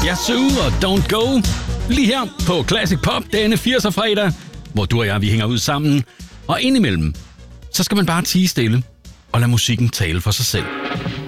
Yazoo og Don't Go. Lige her på Classic Pop denne 80'er fredag, hvor du og jeg, vi hænger ud sammen. Og indimellem, så skal man bare tie stille og lade musikken tale for sig selv.